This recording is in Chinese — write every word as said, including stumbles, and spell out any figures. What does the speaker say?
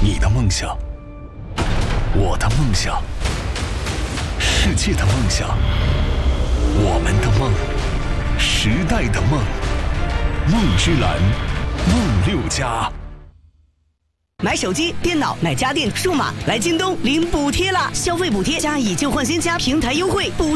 你的梦想，我的梦想，世界的梦想，我们的梦，时代的梦。梦之蓝，梦六家。 买手机、电脑、买家电、数码，来京东领补贴啦！消费补贴加以旧换新加平台优惠补。